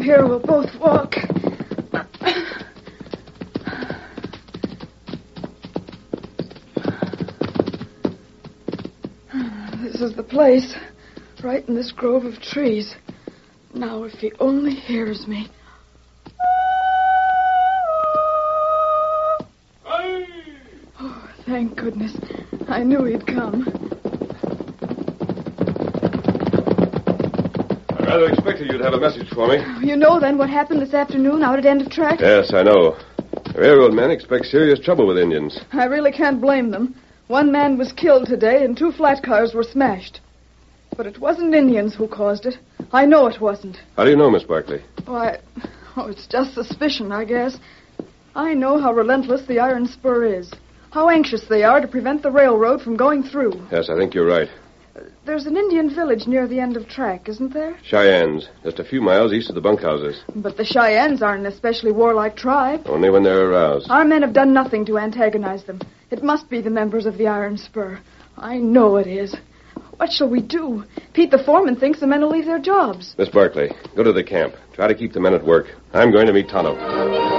here, we'll both walk. This is the place, right in this grove of trees. Now, if he only hears me. Oh, thank goodness. I knew he'd come. I rather expected you'd have a message for me. You know, then, what happened this afternoon out at End of Track? Yes, I know. The railroad men expect serious trouble with Indians. I really can't blame them. One man was killed today and 2 flat cars were smashed. But it wasn't Indians who caused it. I know it wasn't. How do you know, Miss Barkley? Why, it's just suspicion, I guess. I know how relentless the Iron Spur is. How anxious they are to prevent the railroad from going through. Yes, I think you're right. There's an Indian village near the End of Track, isn't there? Cheyennes, just a few miles east of the bunkhouses. But the Cheyennes aren't an especially warlike tribe. Only when they're aroused. Our men have done nothing to antagonize them. It must be the members of the Iron Spur. I know it is. What shall we do? Pete the foreman thinks the men will leave their jobs. Miss Barkley, go to the camp. Try to keep the men at work. I'm going to meet Tonto.